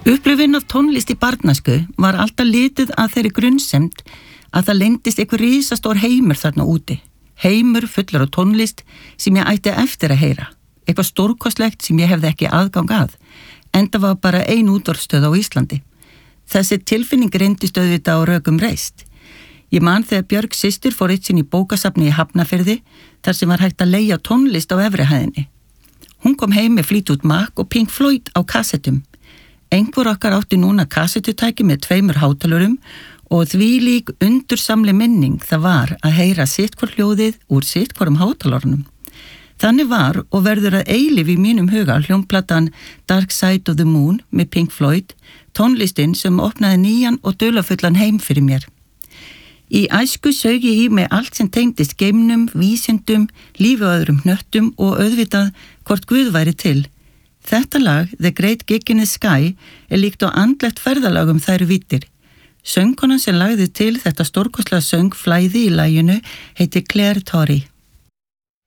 Upplifun af tónlist í barnæsku var alltaf litið að þeirri grunnsemd að það leyndist einhver risastór heimur þarna úti. Heimur fullur á tónlist sem ég ætti eftir að heyra. Eitthvað stórkostlegt sem ég hefði ekki aðgang að. Enda var bara ein útvarpsstöð á Íslandi. Þessi tilfinning reyndist auðvitað á rökum reist. Ég man þegar Björg systir fór eitt sinn í bókasafni í Hafnarfirði þar sem var hægt að leigja tónlist á efri hæðinni. Hún kom heim með Fleetwood Mac og Pink Floyd á kassettum. Einhver okkar átti núna kassettutæki með 2 hátalurum og þvílík undursamli minning það var að heyra sitthvor hljóðið úr sitthvorum hátalurunum. Þannig var og verður að eilífi í mínum huga hljómplatan Dark Side of the Moon með Pink Floyd, tónlistinn sem opnaði nýjan og dularfullan heim fyrir mér. Í æsku sög ég í mig allt sem tengdist geimnum, vísindum, lífi og öðrum hnöttum og auðvitað hvort Guð væri til. Þetta lag, The Great Gig in the Sky, líkt á andlegt ferðalag þær víddir. Söngkonan sem lagði til þetta stórkostlega söngflæði í laginu heiti Claire Torrey.